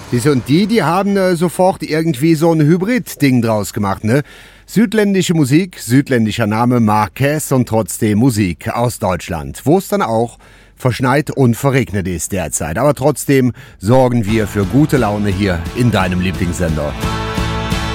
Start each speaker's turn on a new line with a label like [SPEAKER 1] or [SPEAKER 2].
[SPEAKER 1] Siehst du, und die haben sofort irgendwie so ein Hybrid-Ding draus gemacht, ne? Südländische Musik, südländischer Name Marquez und trotzdem Musik aus Deutschland, wo es dann auch verschneit und verregnet ist derzeit. Aber trotzdem sorgen wir für gute Laune hier in deinem Lieblingssender.